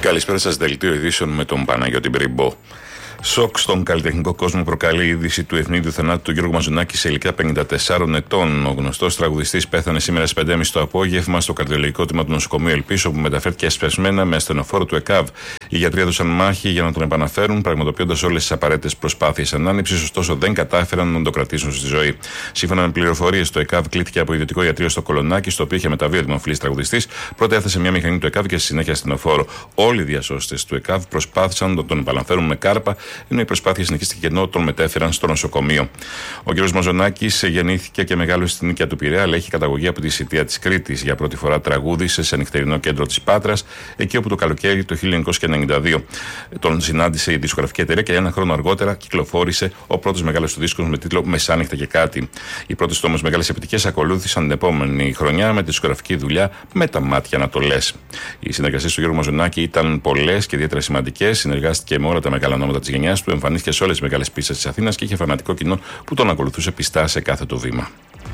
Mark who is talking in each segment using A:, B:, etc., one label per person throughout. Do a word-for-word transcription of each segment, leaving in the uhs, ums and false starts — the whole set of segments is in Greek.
A: Καλησπέρα σας, δελτίο ειδήσεων με τον Παναγιώτη Μπριμπό. Σοκ στον καλλιτεχνικό κόσμο προκαλεί η είδηση του ευνίδιου θανάτου του Γιώργου Μαζονάκη σε ηλικία πενήντα τεσσάρων ετών. Ο γνωστός τραγουδιστής πέθανε σήμερα στις πέντε και μισή το απόγευμα στο καρδιολογικό τμήμα του νοσοκομείου Ελπίσου, όπου μεταφέρθηκε ασπεσμένα με ασθενοφόρο του ΕΚΑΒ. Οι γιατροί έδωσαν μάχη για να τον επαναφέρουν, πραγματοποιώντας όλες τις απαραίτητες προσπάθειες ανάνυψης, ωστόσο δεν κατάφεραν να τον κρατήσουν στη ζωή. Σύμφωνα με πληροφορίες, το ΕΚΑΒ κλήθηκε από ιδιωτικό ιατρείο στο Κολονάκι, στο οποίο είχε μεταβεί ο δημοφιλής τραγουδιστής. Πρώτα έθεσε μια μηχανή του ΕΚΑΒ και στη συνέχεια ασθενοφόρο. Όλοι οι διασώστες του ΕΚΑΒ προσπάθησαν να τον επαναφέρουν με κάρπα, ενώ η προσπάθεια συνεχίστηκε ενώ τον μετέφεραν στο νοσοκομείο. Ο κ. Μαζονάκης γεννήθηκε και μεγάλωσε στην Νίκαια του Πειραιά, αλλά έχει καταγωγή από τη Σιτία της Κρήτης. Για πρώτη φορά τραγούδισε σε νυχτερινό κέντρο της Πάτρας, εκεί όπου το καλοκαίρι το χίλια εννιακόσια ενενήντα δύο τον συνάντησε η δισκογραφική εταιρεία και ένα χρόνο αργότερα κυκλοφόρησε ο πρώτος μεγάλος του δίσκος με τίτλο Μεσάνυχτα και κάτι. Οι πρώτες όμως μεγάλες επιτυχίες ακολούθησαν την επόμενη χρονιά με τη δισκογραφική δουλειά Με τα μάτια να το λες. Οι συνεργασίες του Γιώργου Μαζονάκη ήταν πολλές και ιδιαίτερα σημαντικές. Συνεργάστηκε με όλα τα μεγάλα ονόματα της γενιάς του, εμφανίστηκε σε όλες τις μεγάλες πίστες της Αθήνας και είχε φανατικό κοινό που τον ακολουθούσε πιστά σε κάθε το βήμα.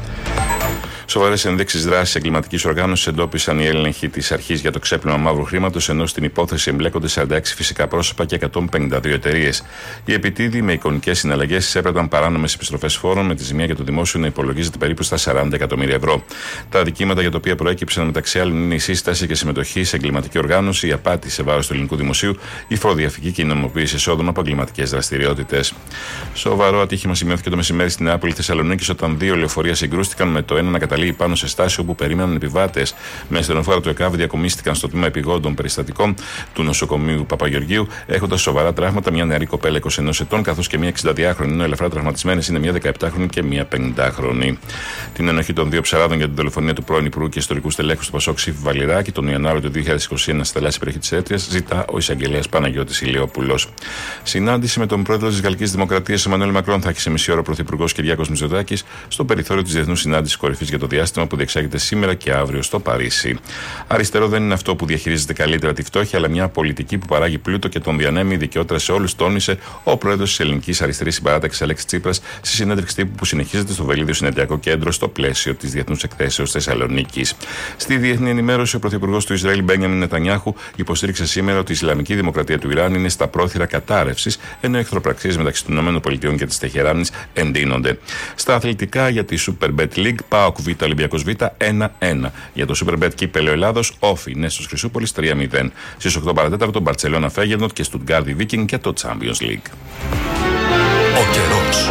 A: Σοβαρές ενδείξεις δράσης εγκληματικής οργάνωσης εντόπισαν οι έλεγχοι της αρχής για το ξέπλυμα μαύρου χρήματος, ενώ στην υπόθεση εμπλέκονται σαράντα έξι φυσικά πρόσωπα και εκατόν πενήντα δύο εταιρείες. Οι επιτίδιοι με εικονικές συναλλαγές εισέπραταν παράνομες επιστροφές φόρων, με τη ζημία για το δημόσιο να υπολογίζεται περίπου στα σαράντα εκατομμύρια ευρώ. Τα αδικήματα για τα οποία προέκυψαν μεταξύ άλλων είναι η σύσταση και συμμετοχή σε εγκληματική οργάνωση, η απάτη σε βάρος του ελληνικού δημοσίου, η φοροδιαφυγή και η νομιμοποίηση εσόδων από εγκληματικές δραστηριότητες. Σοβαρό ατύχημα σημειώθηκε το μεσημέρι στην Νεάπολη Θεσσαλονίκης, όταν δύο λεωφορεία συγκρούστηκαν, με το ένα να καταλήγει πάνω σε στάση όπου περίμεναν επιβάτες. Με ασθενοφόρα του ΕΚΑΒ διακομίστηκαν στο τμήμα επιγόντων περιστατικών του νοσοκομείου Παπαγεωργίου, έχοντας σοβαρά τραύματα μια νεαρή κοπέλα είκοσι ενός ετών, καθώς και μια εξηνταδυάχρονη, ενώ ελαφρά τραυματισμένες είναι μια δεκαεπτάχρονη και μια πενηντάχρονη. Την ενοχή των δύο ψαράδων για την δολοφονία του πρώην Υπουργού και ιστορικού στελέχου του Πασόκ Σύφη Βαλιράκη τον Ιανουάριο του δύο χιλιάδες είκοσι ένα στη θαλάσσια περιοχή της Έρτριας ζητά ο εισαγγελέας Παναγιώτης Ηλιόπουλος. Συνάντηση με τον πρόεδρο της Γαλλικής Δημοκρατίας Εμμανουέλ Μακρόν θα έχει σε μισή ώρα ο πρωθυπουργός Κυριάκος Μητσοτάκης στο περιθώριο της Διεθνούς Συνάντησης Κορυφής για το διάστημα που διεξάγεται σήμερα και αύριο στο Παρίσι. Αριστερό δεν είναι αυτό που διαχειρίζεται καλύτερα τη φτώχεια, αλλά μια πολιτική που παράγει πλούτο και τον διανέμει δικαιότερα σε όλους, τόνισε ο πρόεδρος της Ελληνικής Αριστερής Συμπαράταξης Αλέξης Τσίπρας στη συνέντευξη τύπου που συνεχίζεται στο Βελίδιο Συνεδριακό Κέντρο στο πλαίσιο της Διεθνούς Εκθέσεως Θεσσαλονίκης. Στη διεθνή ενημέρωση, ο πρωθυπουργός του Ισραήλ Μπένιαμιν Νετανιάχου υποστήριξε σήμερα ότι η Ισλαμική Δημοκρατία του Ιράν είναι στα πρόθυρα κατάρρευσης, ενώ εχθροπραξίες μεταξύ των ΗΠΑ και της Τεχεράνης εντείνονται. Στα αθλητικά, για τη Superbet League, ΠΑΟΚ Β, Ολυμπιακός Β ένα ένα. Για το Superbet Κύπελλο Ελλάδος, Όφι Νέστος Χρυσούπολης τρία μηδέν. Στις οκτώ παρά τέταρτο, Μπαρτσελώνα Φέγενορντ και Στουτγκάρδι Βίκινγκ και το Champions League.
B: Ο καιρός.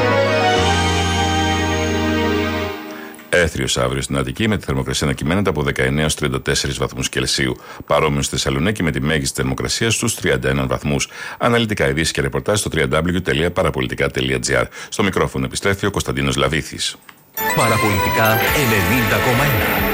A: Έθριος αύριο στην Αττική, με τη θερμοκρασία να κυμαίνεται από δεκαεννέα έως τριάντα τέσσερις βαθμούς Κελσίου. Παρόμοιο στη Θεσσαλονίκη, με τη μέγιστη θερμοκρασία στους τριάντα ένα βαθμούς. Αναλυτικά ειδήσεις και ρεπορτάζ στο double-u double-u double-u τελεία παραπολιτικά τελεία τζι άρ. Στο μικρόφωνο επιστρέφει ο Κωνσταντίνος Λαβήθης.
B: Παραπολιτικά ενενήντα κόμμα ένα.